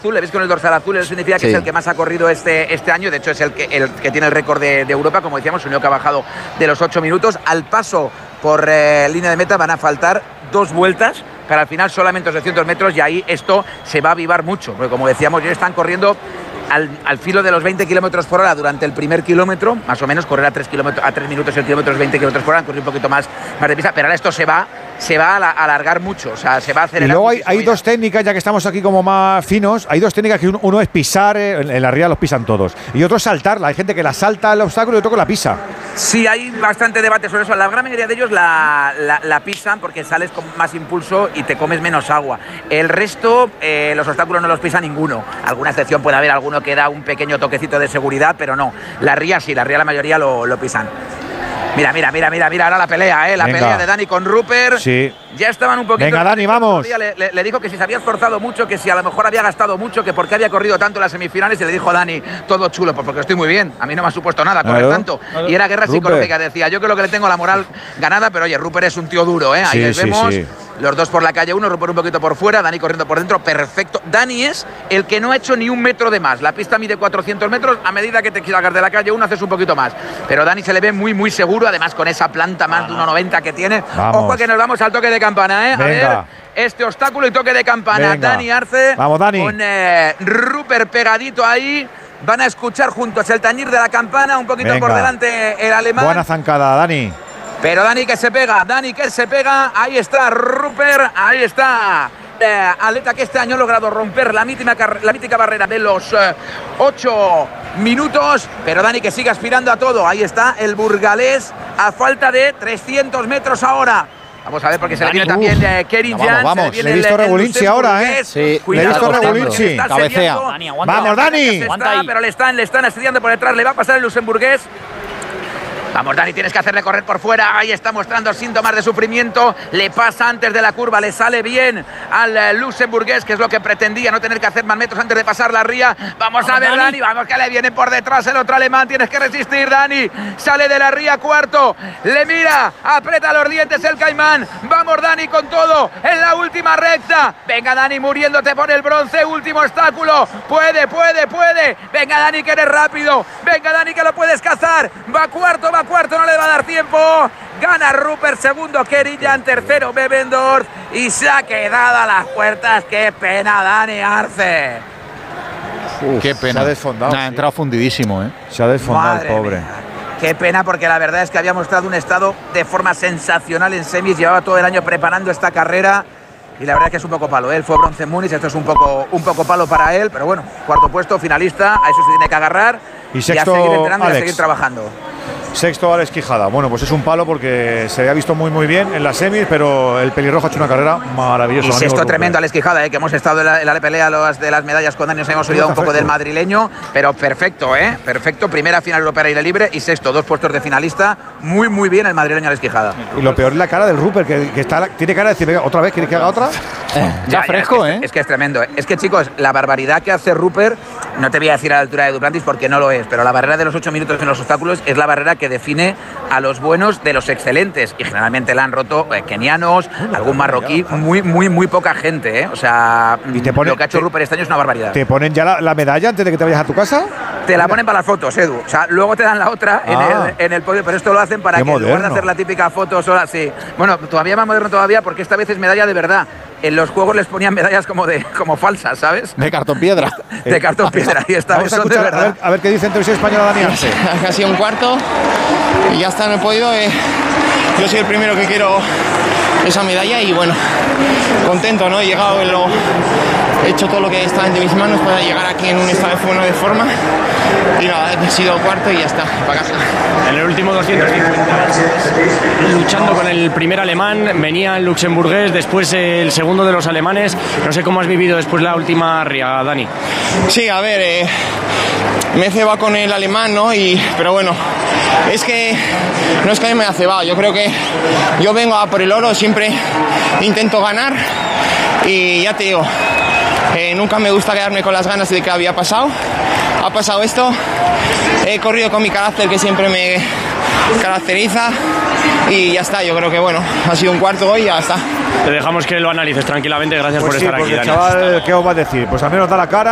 azul, le veis con el dorsal azul, eso significa que es el que más ha corrido este año, de hecho es el que tiene el récord de Europa, como decíamos, un único que ha bajado de los 8 minutos. Al paso por línea de meta van a faltar 2 vueltas, para al final solamente 200 metros, y ahí esto se va a avivar mucho, porque como decíamos, ellos están corriendo al filo de los 20 kilómetros por hora durante el primer kilómetro, más o menos, correr a 3 minutos el kilómetro es 20 kilómetros por hora, correr un poquito más de prisa, pero ahora esto se va a alargar mucho, o sea, se va a acelerar. Y luego hay 2 técnicas, ya que estamos aquí como más finos, hay 2 técnicas que uno es pisar, en la ría los pisan todos, y otro es saltarla. Hay gente que la salta el obstáculo y otro que la pisa. Sí, hay bastante debate sobre eso. La gran mayoría de ellos la pisan porque sales con más impulso y te comes menos agua. El resto, los obstáculos no los pisa ninguno. Alguna excepción puede haber, alguno que da un pequeño toquecito de seguridad, pero no. La ría sí, la mayoría lo pisan. Mira, ahora la pelea, la pelea de Dani con Rupert. Sí. Ya estaban un poquito... Venga, Dani, vamos. Le dijo que si se había esforzado mucho, que si a lo mejor había gastado mucho, que por qué había corrido tanto en las semifinales, y le dijo a Dani, todo chulo, pues porque estoy muy bien, a mí no me ha supuesto nada correr tanto. Y era guerra psicológica, decía, yo creo que le tengo la moral ganada, pero oye, Rupert es un tío duro, ahí les vemos. Sí. Los dos por la calle 1, Rupert un poquito por fuera, Dani corriendo por dentro, perfecto. Dani es el que no ha hecho ni un metro de más. La pista mide 400 metros, a medida que te salgas de la calle 1 haces un poquito más. Pero Dani se le ve muy, muy seguro, además con esa planta más de 1,90 que tiene. Vamos. Ojo que nos vamos al toque de campana, A ver, este obstáculo y toque de campana. Venga. Dani Arce. Vamos, Dani. Con Rupert pegadito ahí. Van a escuchar juntos el tañir de la campana, un poquito por delante el alemán. Buena zancada, Dani. Pero Dani que se pega, ahí está Rupert, ahí está atleta que este año ha logrado romper la mítica barrera de los 8 minutos, pero Dani que sigue aspirando a todo, ahí está el burgalés a falta de 300 metros ahora. Vamos a ver porque se le viene también Kerin Jan. Vamos, le he visto Regulinchi ahora, Sí, le he visto Regulinchi. Cabecea. Vamos, Dani. Pero le están asediando por detrás, le va a pasar el luxemburgués. Vamos, Dani, tienes que hacerle correr por fuera. Ahí está mostrando síntomas de sufrimiento. Le pasa antes de la curva, le sale bien al luxemburgués, que es lo que pretendía, no tener que hacer más metros antes de pasar la ría. Vamos a ver, Dani, vamos que le viene por detrás el otro alemán. Tienes que resistir, Dani. Sale de la ría cuarto. Le mira, aprieta los dientes el caimán. Vamos, Dani, con todo en la última recta. Venga, Dani, muriéndote por el bronce. Último obstáculo. Puede. Venga, Dani, que eres rápido. Venga, Dani, que lo puedes cazar. Va cuarto, no le va a dar tiempo. Gana Rupert, segundo Kerin Jan, tercero Bebendorf, y se ha quedado a las puertas. Qué pena, Dani Arce. Qué pena. Se ha desfondado. Ha entrado fundidísimo, Se ha desfondado el pobre. Mía. Qué pena, porque la verdad es que había mostrado un estado de forma sensacional en semis. Llevaba todo el año preparando esta carrera. Y la verdad es que es un poco palo. Él fue bronce en Múnich, esto es un poco palo para él. Pero bueno, cuarto puesto, finalista, a eso se tiene que agarrar. Y sexto, a seguir entrenando, Alex. y a seguir trabajando. Sexto, Alex Quijada. Bueno, pues es un palo porque se había visto muy bien en las semis, pero el pelirrojo ha hecho una carrera maravillosa. Y sexto tremendo, Alex Quijada, que hemos estado en la pelea de las medallas con Dani, nos hemos olvidado un poco del madrileño, pero perfecto, perfecto. Primera final europea aire libre y sexto, 2 puestos de finalista. Muy bien el madrileño Alex Quijada. Y lo peor es la cara del Rupert, que tiene cara de decir, venga, otra vez, ¿quieres que haga otra? Ya fresco, Es que es tremendo. Es que, chicos, la barbaridad que hace Rupert, no te voy a decir a la altura de Duplantis porque no lo es, pero la barrera de los 8 minutos en los obstáculos es la barrera que define a los buenos de los excelentes, y generalmente la han roto kenianos, algún marroquí, muy poca gente, O sea, lo que ha hecho Rupert este año es una barbaridad. ¿Te ponen ya la medalla antes de que te vayas a tu casa? Te la ponen para las fotos, Edu. O sea, luego te dan la otra en el podio, pero esto lo hacen para que en lugar de hacer la típica foto sola, sí. Bueno, todavía más moderno todavía, porque esta vez es medalla de verdad. En los juegos les ponían medallas como falsas, ¿sabes? De cartón piedra. De cartón piedra, y esta vez son de verdad. A ver qué dice en televisión española Dani Arce. Casi un cuarto y ya está en el podio. Yo soy el primero que quiero esa medalla y bueno, contento, ¿no? He llegado, he hecho todo lo que está en mis manos para llegar aquí en un estado bueno de forma y nada, he sido cuarto y ya está, para casa. En el último 250, luchando con el primer alemán, venía el luxemburgués, después el segundo de los alemanes. No sé cómo has vivido después la última ría, Dani. Sí, a ver, me he cebado con el alemán, ¿no? Pero bueno, es que no es que a mí me haya cebado, yo creo que yo vengo a por el oro, siempre intento ganar y ya te digo, nunca me gusta quedarme con las ganas de que había pasado. Ha pasado esto, he corrido con mi carácter que siempre me caracteriza y ya está, yo creo que bueno, ha sido un cuarto hoy y ya está. Te dejamos que lo analices tranquilamente, gracias Pues por sí, estar aquí, porque Dani. chaval, ¿qué os va a decir? Pues al menos da la cara.